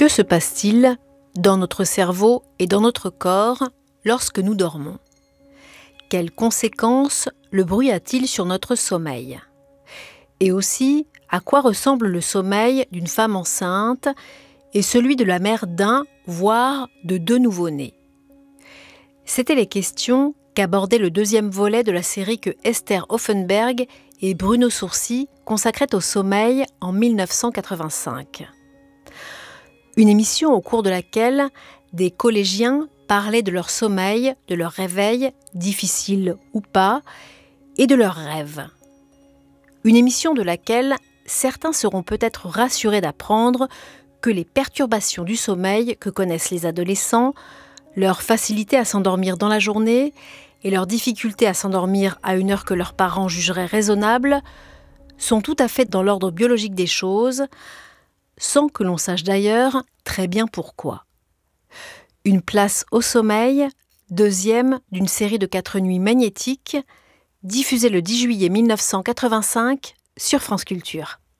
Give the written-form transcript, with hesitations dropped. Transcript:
Que se passe-t-il dans notre cerveau et dans notre corps lorsque nous dormons ? Quelles conséquences le bruit a-t-il sur notre sommeil ? Et aussi, à quoi ressemble le sommeil d'une femme enceinte et celui de la mère d'un, voire de 2 nouveau-nés ? C'étaient les questions qu'abordait le 2e volet de la série que Esther Hoffenberg et Bruno Sourcy consacraient au sommeil en 1985. Une émission au cours de laquelle des collégiens parlaient de leur sommeil, de leur réveil, difficile ou pas, et de leurs rêves. Une émission de laquelle certains seront peut-être rassurés d'apprendre que les perturbations du sommeil que connaissent les adolescents, leur facilité à s'endormir dans la journée et leur difficulté à s'endormir à une heure que leurs parents jugeraient raisonnable, sont tout à fait dans l'ordre biologique des choses, sans que l'on sache d'ailleurs très bien pourquoi. Une place au sommeil, 2e d'une série de 4 nuits magnétiques, diffusée le 10 juillet 1985 sur France Culture.